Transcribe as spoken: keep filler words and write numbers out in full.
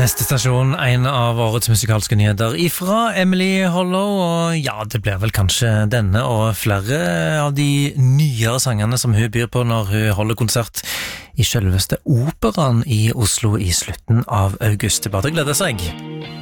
Neste stasjon, en av årets musikalske nyheter ifra Emily Hollow, og ja, det blir vel kanskje denne og flere av de nyere sangene som hun byr på når hun holder konsert i selveste Operaen i Oslo i slutten av august. Det bare gleder seg.